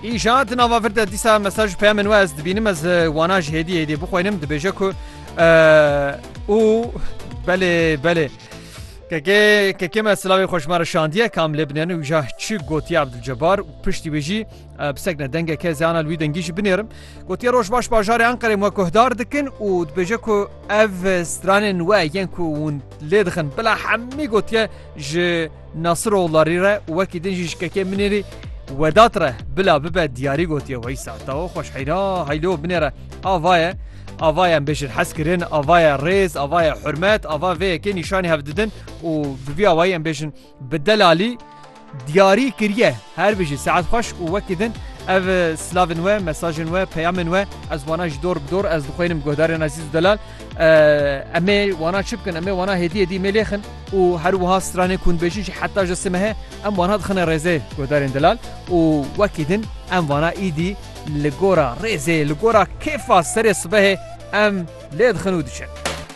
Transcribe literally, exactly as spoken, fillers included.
İşaret navafirde dîsa mesaj peyamên we ez dibînim ez wana ji hêdî hêdî bixwînim dibêje ku û belê belê Keke keke me silavê xweşmar şandiye kam lê binêrin û ja çi gotiye Abdulcebar û piştî wê jî pisek dengeke ziyana li wî dengî jî binêrim. Gotiye Rojbaş bajarê Enqereyê we guhdar dikin û dibêje ku ev stranên we yên ku hûn lê dixin bila hemî gotiye ji Nasiroğullarî re û wekî din jî ji keke binêrî wedat re bila bibe diyarî gotiye weysa tawa xweş heyra heylo binêre avaye avaya bêjin hezkirin, avaya rêz, avaya hürmet, ava vê yekê nîşanî hev didin û bi vî awayê em bêjin bi delalî diyarî kiriye her bêjî saet xweş û wekî din ev silavên we, mesajên we, peyamên we ez wana ji dor bi dor ez dixwînim guhdarên ezîz delal em ê wana çi bikin, em ê wana hêdî hêdî mê lêxin û her wiha stranê ku hûn bêjin jî heta ji simehe em wana dixine rêzê guhdarên delal û wekî din em wana îdî li gora rêzê li gora kêfa serê sibehê em lê dixin û diçin.